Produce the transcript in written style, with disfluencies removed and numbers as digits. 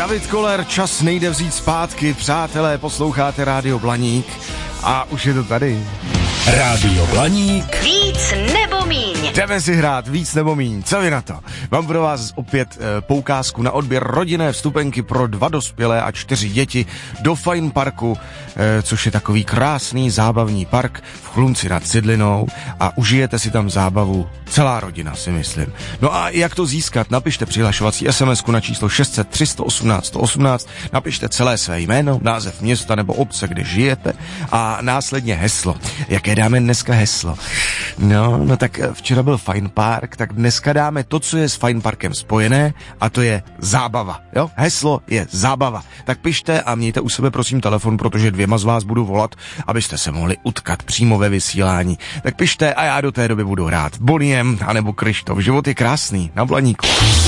David Koller, čas nejde vzít zpátky, přátelé, posloucháte Rádio Blaník a už je to tady. Rádio Blaník. Víc nebo míň. Jdeme si hrát víc nebo míň, co vy na to? Mám pro vás opět poukázku na odběr rodinné vstupenky pro 2 dospělé a 4 děti do Fajn parku, což je takový krásný zábavní park v Chlumci nad Cidlinou a užijete si tam zábavu celá rodina, si myslím. No a jak to získat? Napište přihlašovací SMS-ku na číslo 600 318 118, napište celé své jméno, název města nebo obce, kde žijete a následně heslo. Jaké dáme dneska heslo? No tak včera byl Fajn park, tak dneska dáme to, co je s Fajn parkem spojené, a to je zábava. Jo? Heslo je zábava. Tak pište a mějte u sebe prosím telefon, protože 2 z vás budu volat, abyste se mohli utkat přímo ve vysílání. Tak pište a já do té doby budu hrát Boniem anebo Krištof. Život je krásný na Blaníku.